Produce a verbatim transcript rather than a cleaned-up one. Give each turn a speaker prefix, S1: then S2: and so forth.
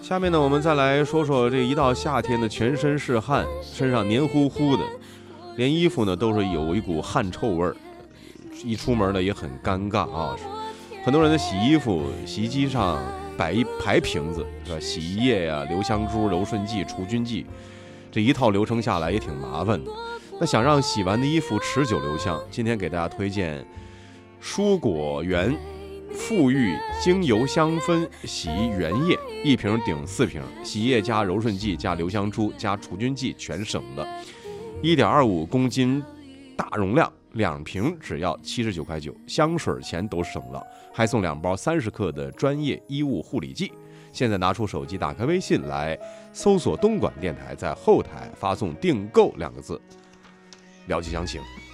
S1: 下面呢，我们再来说说这一到夏天的全身是汗，身上黏糊糊的，连衣服呢都是有一股汗臭味儿，一出门呢也很尴尬啊。很多人的洗衣服，洗衣机上摆一排瓶子，是吧？洗衣液呀、留香珠、柔顺剂、除菌剂，这一套流程下来也挺麻烦的。那想让洗完的衣服持久留香，今天给大家推荐蔬果园馥郁精油香氛洗衣原液，一瓶顶四瓶，洗液加柔顺剂加留香珠加除菌剂全省的，一点二五公斤大容量，两瓶只要七十九块九，香水钱都省了，还送两包三十克的专业衣物护理剂。现在拿出手机，打开微信来搜索东莞电台，在后台发送订购两个字，了解详情。